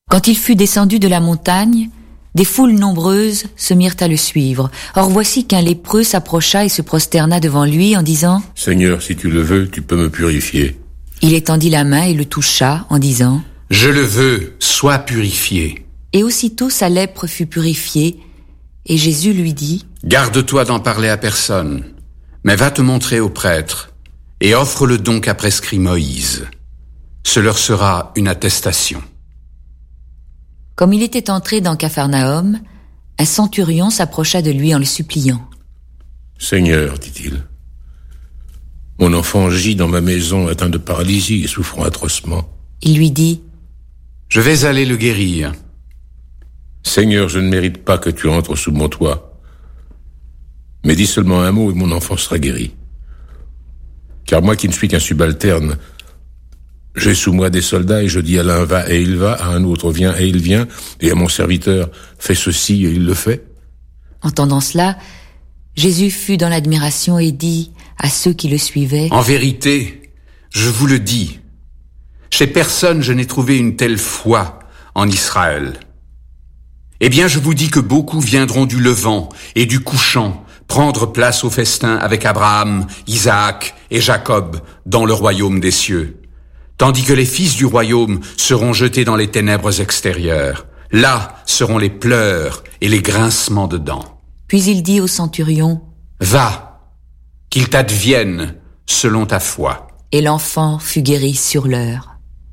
Quand il fut descendu de la montagne, des foules nombreuses se mirent à le suivre. Or voici qu'un lépreux s'approcha et se prosterna devant lui en disant « Seigneur, si tu le veux, tu peux me purifier. » Il étendit la main et le toucha en disant « Je le veux, sois purifié. » Et aussitôt sa lèpre fut purifiée, et Jésus lui dit « Garde-toi d'en parler à personne, mais va te montrer au prêtre, et offre le don qu'a prescrit Moïse. Ce leur sera une attestation. » Comme il était entré dans Capharnaüm, un centurion s'approcha de lui en le suppliant. « Seigneur, dit-il, mon enfant gît dans ma maison atteint de paralysie et souffrant atrocement. » Il lui dit « Je vais aller le guérir. » « Seigneur, je ne mérite pas que tu entres sous mon toit. Mais dis seulement un mot et mon enfant sera guéri. Car moi qui ne suis qu'un subalterne, j'ai sous moi des soldats et je dis à l'un va et il va, à un autre viens et il vient, et à mon serviteur fais ceci et il le fait. » Entendant cela, Jésus fut dans l'admiration et dit à ceux qui le suivaient « En vérité, je vous le dis, chez personne je n'ai trouvé une telle foi en Israël. Eh bien, je vous dis que beaucoup viendront du levant et du couchant prendre place au festin avec Abraham, Isaac et Jacob dans le royaume des cieux, tandis que les fils du royaume seront jetés dans les ténèbres extérieures. Là seront les pleurs et les grincements de dents. » Puis il dit au centurion « Va, qu'il t'advienne selon ta foi. » Et l'enfant fut guéri sur l'heure.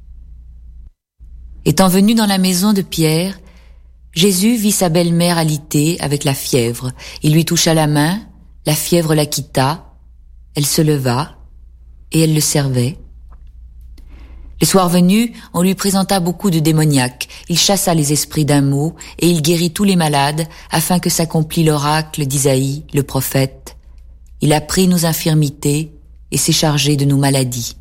Étant venu dans la maison de Pierre, Jésus vit sa belle-mère alitée avec la fièvre. Il lui toucha la main, la fièvre la quitta, elle se leva et elle le servait. Le soir venu, on lui présenta beaucoup de démoniaques. Il chassa les esprits d'un mot et il guérit tous les malades afin que s'accomplît l'oracle d'Isaïe, le prophète. Il a pris nos infirmités et s'est chargé de nos maladies.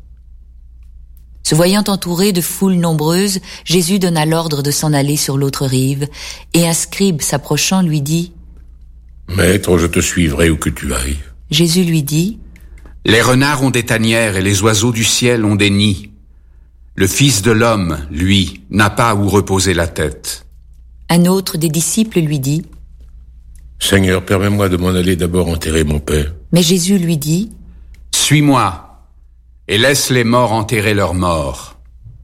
Se voyant entouré de foules nombreuses, Jésus donna l'ordre de s'en aller sur l'autre rive, et un scribe s'approchant lui dit « Maître, je te suivrai où que tu ailles. » Jésus lui dit « Les renards ont des tanières et les oiseaux du ciel ont des nids. Le Fils de l'homme, lui, n'a pas où reposer la tête. » Un autre des disciples lui dit « Seigneur, permets-moi de m'en aller d'abord enterrer mon père. » Mais Jésus lui dit « Suis-moi. Et laisse les morts enterrer leurs morts. »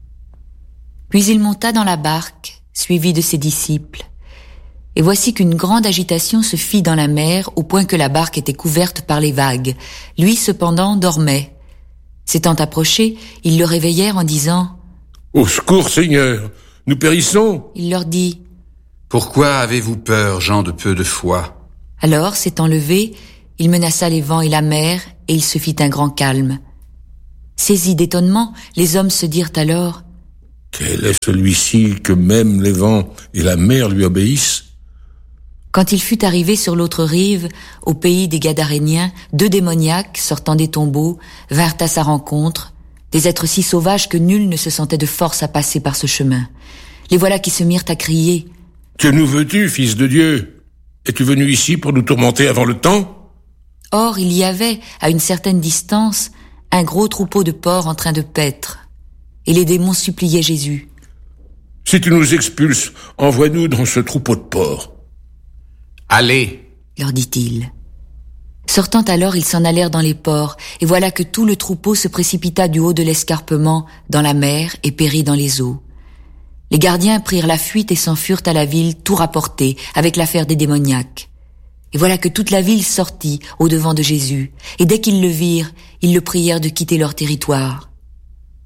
Puis il monta dans la barque, suivi de ses disciples. Et voici qu'une grande agitation se fit dans la mer, au point que la barque était couverte par les vagues. Lui, cependant, dormait. S'étant approchés, ils le réveillèrent en disant « Au secours, Seigneur, nous périssons !» Il leur dit « Pourquoi avez-vous peur, gens de peu de foi ?» Alors, s'étant levé, il menaça les vents et la mer, et il se fit un grand calme. Saisis d'étonnement, les hommes se dirent alors « Quel est celui-ci que même les vents et la mer lui obéissent ?» Quand il fut arrivé sur l'autre rive, au pays des Gadaréniens, 2 démoniaques, sortant des tombeaux, vinrent à sa rencontre, des êtres si sauvages que nul ne se sentait de force à passer par ce chemin. Les voilà qui se mirent à crier « Que nous veux-tu, fils de Dieu? Es-tu venu ici pour nous tourmenter avant le temps ?» Or, il y avait, à une certaine distance, un gros troupeau de porcs en train de paître. Et les démons suppliaient Jésus. « Si tu nous expulses, envoie-nous dans ce troupeau de porcs. »« Allez, leur dit-il. Sortant alors, ils s'en allèrent dans les ports, et voilà que tout le troupeau se précipita du haut de l'escarpement dans la mer et périt dans les eaux. Les gardiens prirent la fuite et s'enfurent à la ville, tout rapporté, avec l'affaire des démoniaques. Et voilà que toute la ville sortit au devant de Jésus, et dès qu'ils le virent, ils le prièrent de quitter leur territoire.